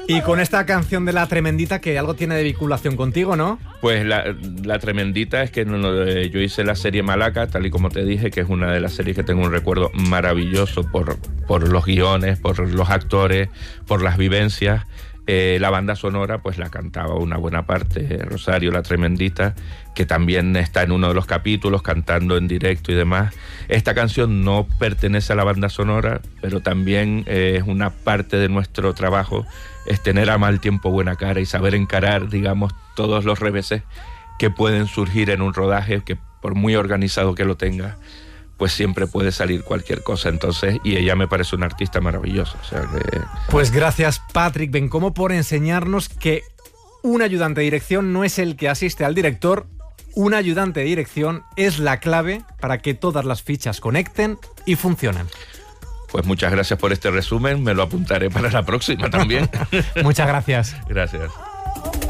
Y con esta canción de La Tremendita, que algo tiene de vinculación contigo, ¿no? Pues la Tremendita es que yo hice la serie Malaca, tal y como te dije, que es una de las series que tengo un recuerdo maravilloso por los guiones, por los actores, por las vivencias. La banda sonora pues la cantaba una buena parte Rosario La Tremendita, que también está en uno de los capítulos cantando en directo y demás. Esta canción no pertenece a la banda sonora, pero también es una parte de nuestro trabajo, es tener a mal tiempo buena cara y saber encarar, digamos, todos los reveses que pueden surgir en un rodaje, que por muy organizado que lo tenga, pues siempre puede salir cualquier cosa. Entonces, y ella me parece una artista maravillosa. O sea que... Pues gracias, Patrick Bencomo, por enseñarnos que un ayudante de dirección no es el que asiste al director. Un ayudante de dirección es la clave para que todas las fichas conecten y funcionen. Pues muchas gracias por este resumen, me lo apuntaré para la próxima también. Muchas gracias. Gracias.